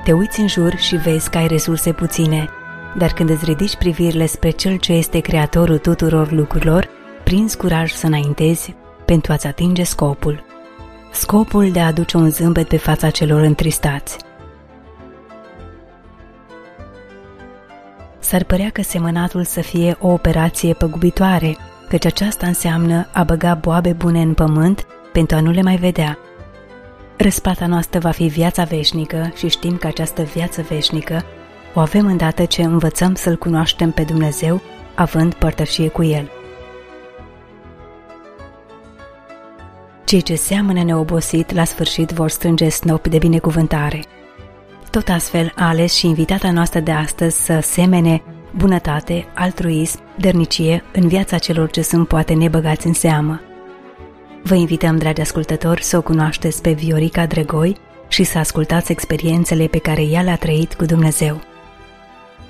Te uiți în jur și vezi că ai resurse puține, dar când îți ridici privirile spre Cel ce este Creatorul tuturor lucrurilor, prinzi curaj să înaintezi pentru a-ți atinge scopul. Scopul de a aduce un zâmbet pe fața celor întristați. S-ar părea că semănatul să fie o operație păgubitoare, căci aceasta înseamnă a băga boabe bune în pământ pentru a nu le mai vedea. Răsplata noastră va fi viața veșnică și știm că această viață veșnică o avem îndată ce învățăm să-L cunoaștem pe Dumnezeu, având părtășie cu El. Cei ce seamănă neobosit la sfârșit vor strânge snopi de binecuvântare. Tot astfel a ales și invitata noastră de astăzi să semene bunătate, altruism, dărnicie în viața celor ce sunt poate nebăgați în seamă. Vă invităm, dragi ascultători, să o cunoașteți pe Viorica Dregoi și să ascultați experiențele pe care ea le-a trăit cu Dumnezeu.